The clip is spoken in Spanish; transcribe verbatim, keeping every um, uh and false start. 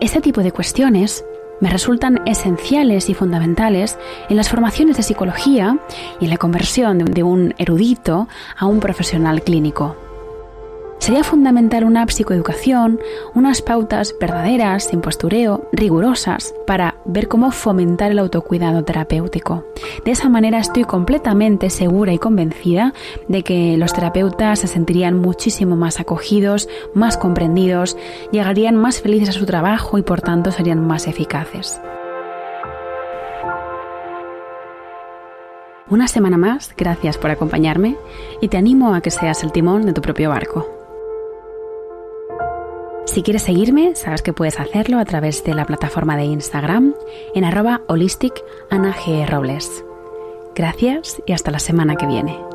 Este tipo de cuestiones me resultan esenciales y fundamentales en las formaciones de psicología y en la conversión de un erudito a un profesional clínico. Sería fundamental una psicoeducación, unas pautas verdaderas, sin postureo, rigurosas, para ver cómo fomentar el autocuidado terapéutico. De esa manera estoy completamente segura y convencida de que los terapeutas se sentirían muchísimo más acogidos, más comprendidos, llegarían más felices a su trabajo y por tanto serían más eficaces. Una semana más, gracias por acompañarme y te animo a que seas el timón de tu propio barco. Si quieres seguirme, sabes que puedes hacerlo a través de la plataforma de Instagram en arroba holistic Ana G. Robles. Gracias y hasta la semana que viene.